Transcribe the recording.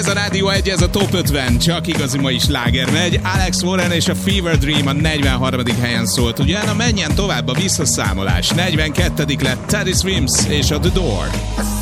Ez a Rádió 1, ez a Top 50, csak igazi mai sláger megy. Alex Warren és a Fever Dream a 43. helyen szólt. Utána menjen tovább a visszaszámolás. 42. lett Teddy Swims és a The Door.